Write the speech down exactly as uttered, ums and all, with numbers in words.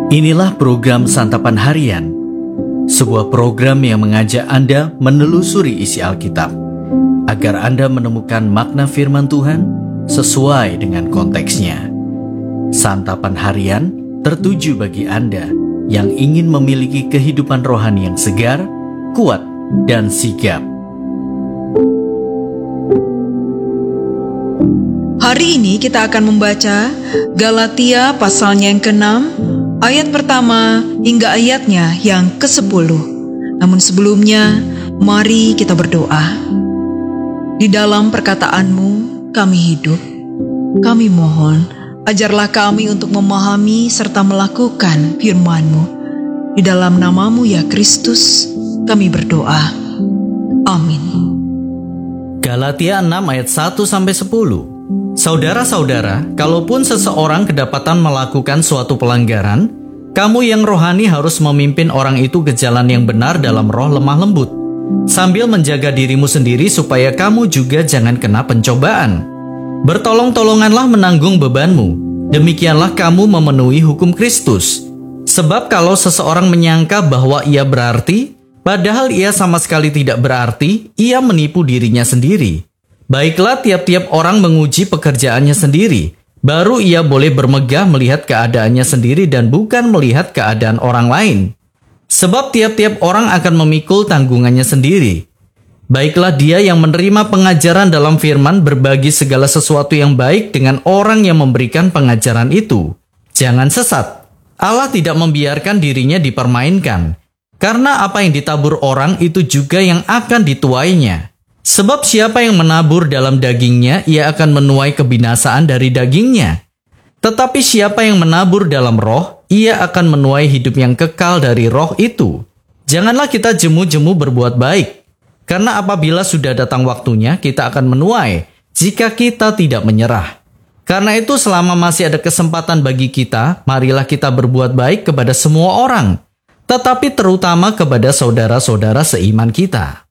Inilah program Santapan Harian, sebuah program yang mengajak Anda menelusuri isi Alkitab, agar Anda menemukan makna firman Tuhan sesuai dengan konteksnya. Santapan Harian tertuju bagi Anda yang ingin memiliki kehidupan rohani yang segar, kuat, dan sigap. Hari ini kita akan membaca Galatia pasalnya yang keenam, ayat pertama hingga ayatnya yang kesepuluh. Namun sebelumnya, mari kita berdoa. Di dalam perkataanmu kami hidup. Kami mohon, ajarlah kami untuk memahami serta melakukan firman-Mu. Di dalam namamu ya Kristus, kami berdoa. Amin. Galatia enam ayat satu sampai sepuluh. Saudara-saudara, kalaupun seseorang kedapatan melakukan suatu pelanggaran, kamu yang rohani harus memimpin orang itu ke jalan yang benar dalam roh lemah lembut, sambil menjaga dirimu sendiri supaya kamu juga jangan kena pencobaan. Bertolong-tolonganlah menanggung bebanmu, demikianlah kamu memenuhi hukum Kristus. Sebab kalau seseorang menyangka bahwa ia berarti, padahal ia sama sekali tidak berarti, ia menipu dirinya sendiri. Baiklah tiap-tiap orang menguji pekerjaannya sendiri, baru ia boleh bermegah melihat keadaannya sendiri dan bukan melihat keadaan orang lain. Sebab tiap-tiap orang akan memikul tanggungannya sendiri. Baiklah dia yang menerima pengajaran dalam firman berbagi segala sesuatu yang baik dengan orang yang memberikan pengajaran itu. Jangan sesat. Allah tidak membiarkan dirinya dipermainkan. Karena apa yang ditabur orang itu juga yang akan dituainya. Sebab siapa yang menabur dalam dagingnya, ia akan menuai kebinasaan dari dagingnya. Tetapi siapa yang menabur dalam roh, ia akan menuai hidup yang kekal dari roh itu. Janganlah kita jemu-jemu berbuat baik. Karena apabila sudah datang waktunya, kita akan menuai jika kita tidak menyerah. Karena itu selama masih ada kesempatan bagi kita, marilah kita berbuat baik kepada semua orang. Tetapi terutama kepada saudara-saudara seiman kita.